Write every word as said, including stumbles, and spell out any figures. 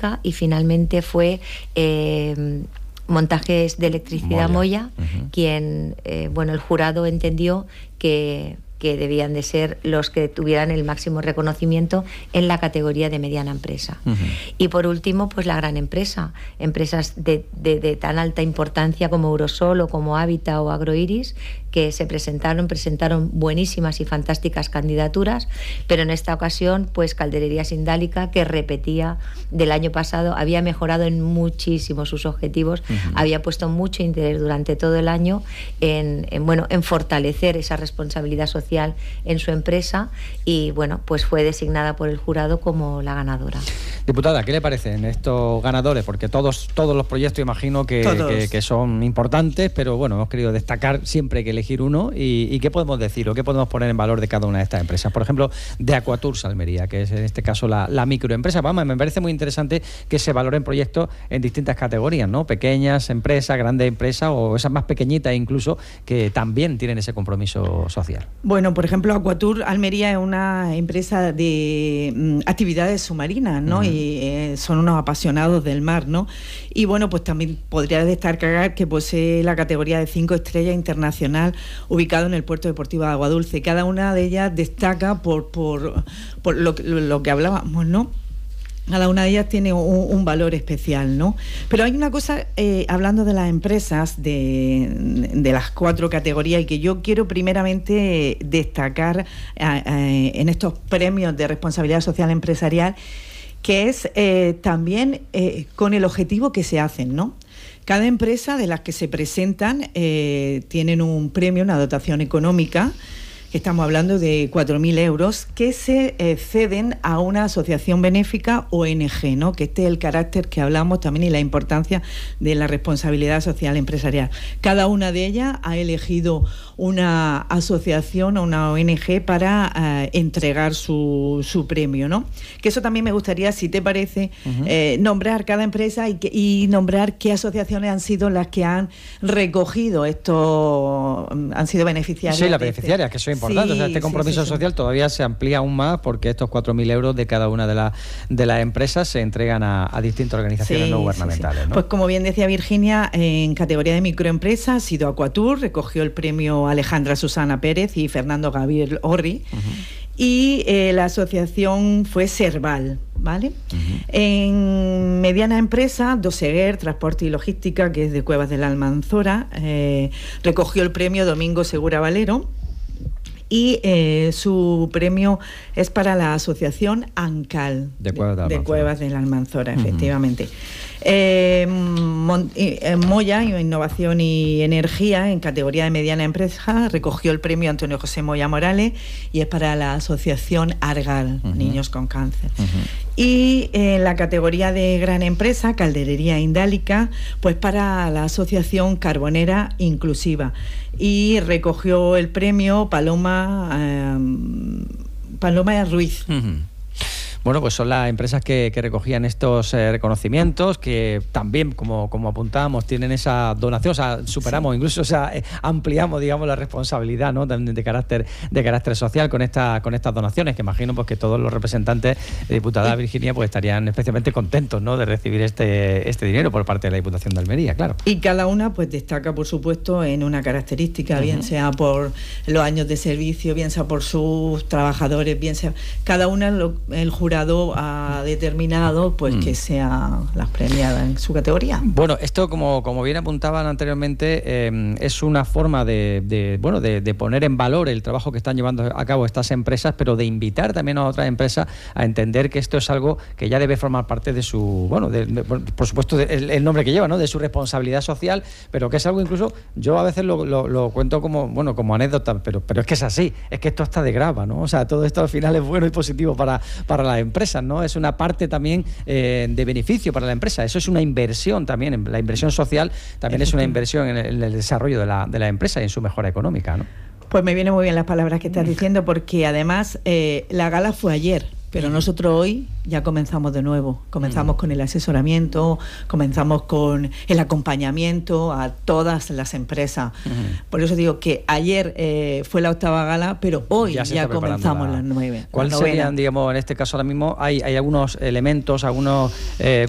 Indálica y finalmente fue eh, Montajes de Electricidad Moya, Moya uh-huh. quien, eh, bueno, el jurado entendió que... que debían de ser los que tuvieran el máximo reconocimiento en la categoría de mediana empresa. Uh-huh. Y por último, pues la gran empresa, empresas de, de, de tan alta importancia como Eurosol o como Hábitat o Agroiris, que se presentaron, presentaron buenísimas y fantásticas candidaturas, pero en esta ocasión, pues Caldererías Indálica, que repetía del año pasado, había mejorado en muchísimo sus objetivos, uh-huh. había puesto mucho interés durante todo el año en, en, bueno, en fortalecer esa responsabilidad social en su empresa y, bueno, pues fue designada por el jurado como la ganadora. Diputada, ¿qué le parecen estos ganadores? Porque todos, todos los proyectos imagino que, que, que son importantes, pero bueno, hemos querido destacar siempre que elegir uno y, y qué podemos decir o qué podemos poner en valor de cada una de estas empresas. Por ejemplo, de Aquatours Almería, que es en este caso la, la microempresa. Vamos, me parece muy interesante que se valoren proyectos en distintas categorías, ¿no? Pequeñas empresas, grandes empresas o esas más pequeñitas incluso, que también tienen ese compromiso social. Bueno, por ejemplo, Aquatours Almería es una empresa de mm, actividades submarinas, ¿no? Uh-huh. Y eh, son unos apasionados del mar, ¿no? Y bueno, pues también podría destacar que posee la categoría de cinco estrellas internacional ubicado en el puerto deportivo de Aguadulce. Cada una de ellas destaca por, por, por lo, lo que hablábamos, ¿no? Cada una de ellas tiene un, un valor especial, ¿no? Pero hay una cosa, eh, hablando de las empresas, de, de las cuatro categorías, y que yo quiero primeramente destacar eh, eh, en estos premios de responsabilidad social empresarial, que es eh, también eh, con el objetivo que se hacen, ¿no? Cada empresa de las que se presentan eh, tienen un premio, una dotación económica, que estamos hablando de cuatro mil euros, que se eh, ceden a una asociación benéfica O N G, ¿no? Que este es el carácter que hablamos también y la importancia de la responsabilidad social empresarial. Cada una de ellas ha elegido una asociación o una O N G para eh, entregar su, su premio, ¿no? Que eso también me gustaría, si te parece, uh-huh. eh, nombrar cada empresa y, que, y nombrar qué asociaciones han sido las que han recogido estos, han sido beneficiarias. Sí, las beneficiarias, que son importante, sí, o sea, este compromiso sí, sí, social sí. todavía se amplía aún más porque estos cuatro mil euros de cada una de, la, de las empresas se entregan a, a distintas organizaciones sí, no gubernamentales, sí, sí. ¿no? Pues como bien decía Virginia, en categoría de microempresa ha sido Aquatours, recogió el premio Alejandra Susana Pérez y Fernando Gabriel Orri, uh-huh. y eh, la asociación fue Serval, ¿vale? Uh-huh. En mediana empresa, Doseguer, Transporte y Logística, que es de Cuevas de la Almanzora, eh, recogió el premio Domingo Segura Valero, y eh, su premio es para la asociación ANCAL de Cuevas de, de, de, Cuevas de la Almanzora, efectivamente. Uh-huh. Eh, Mon, eh, Moya, Innovación y Energía, en categoría de mediana empresa, recogió el premio Antonio José Moya Morales y es para la asociación ARGAL, uh-huh. Niños con Cáncer. Uh-huh. Y en eh, la categoría de gran empresa, Calderería Indálica, pues para la asociación Carbonera Inclusiva. Y recogió el premio Paloma, eh, Paloma Ruiz. Uh-huh. Bueno, pues son las empresas que, que recogían estos eh, reconocimientos, que también, como, como apuntábamos, tienen esa donación, o sea, superamos, sí. incluso, o sea, eh, ampliamos, digamos, la responsabilidad, ¿no?, de, de carácter de carácter social con esta con estas donaciones, que imagino pues que todos los representantes de Diputada Virginia pues estarían especialmente contentos, ¿no?, de recibir este este dinero por parte de la Diputación de Almería, claro. Y cada una pues destaca, por supuesto, en una característica, uh-huh. bien sea por los años de servicio, bien sea por sus trabajadores, bien sea cada una, lo, el jurado ha determinado pues mm. que sea las premiadas en su categoría. Bueno, esto como, como bien apuntaban anteriormente, eh, es una forma de, de bueno de, de poner en valor el trabajo que están llevando a cabo estas empresas, pero de invitar también a otras empresas a entender que esto es algo que ya debe formar parte de su, bueno, de, de, por supuesto de, el, el nombre que lleva, ¿no?, de su responsabilidad social, pero que es algo incluso, yo a veces lo, lo, lo cuento como, bueno, como anécdota, pero, pero es que es así, es que esto está de grava, ¿no? O sea, todo esto al final es bueno y positivo para, para la empresas, ¿no? Es una parte también eh, de beneficio para la empresa. Eso es una inversión también. La inversión social también es una inversión en el, en el desarrollo de la, de la empresa y en su mejora económica, ¿no? Pues me vienen muy bien las palabras que estás diciendo, porque además eh, la gala fue ayer, pero nosotros hoy ya comenzamos de nuevo. Comenzamos mm. con el asesoramiento, comenzamos con el acompañamiento a todas las empresas. Mm. Por eso digo que ayer eh, fue la octava gala, pero hoy ya, ya comenzamos la... las nueve. ¿Cuáles serían, digamos, en este caso ahora mismo, hay, hay algunos elementos, algunos eh,